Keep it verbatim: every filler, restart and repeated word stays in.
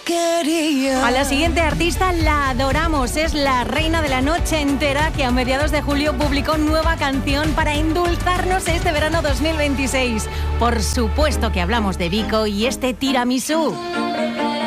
quería. A la siguiente artista la adoramos, es la reina de la noche entera, que a mediados de julio publicó nueva canción para endulzarnos este verano dos mil veintiséis. Por supuesto que hablamos de Vico y este Tiramisú.